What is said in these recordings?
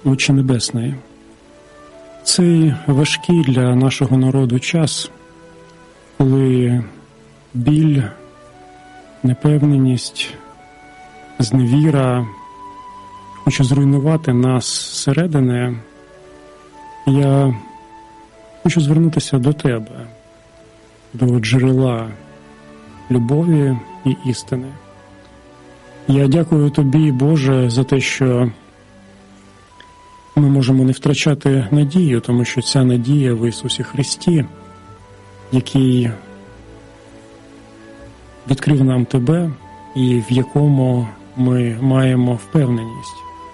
Отче Небесний, цей важкий для нашого народу час, коли біль, непевненість, зневіра хоче зруйнувати нас зсередини, я хочу звернутися до Тебе, до джерела любові і істини. Я дякую Тобі, Боже, за те, що ми можемо не втрачати надію, тому що ця надія в Ісусі Христі, який відкрив нам Тебе і в якому ми маємо впевненість.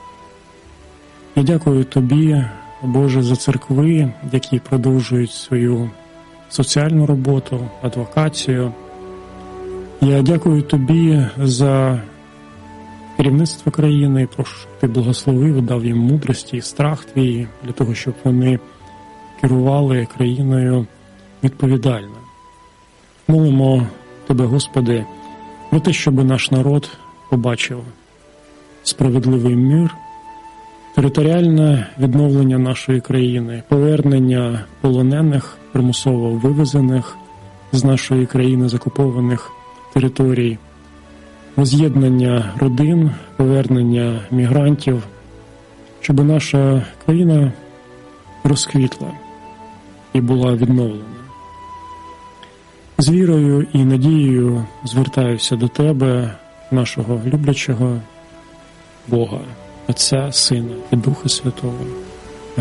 Я дякую Тобі, Боже, за церкви, які продовжують свою соціальну роботу, адвокацію. Я дякую Тобі за керівництво країни, прошу, щоб Ти благословив, дав їм мудрості і страх Твій, для того, щоб вони керували країною відповідально. Молимо Тебе, Господи, про те, щоб наш народ побачив справедливий мир, територіальне відновлення нашої країни, повернення полонених, примусово вивезених з нашої країни з окупованих територій, воз'єднання родин, повернення мігрантів, щоб наша країна розквітла і була відновлена. З вірою і надією звертаюся до Тебе, нашого люблячого Бога, Отця, Сина і Духа Святого.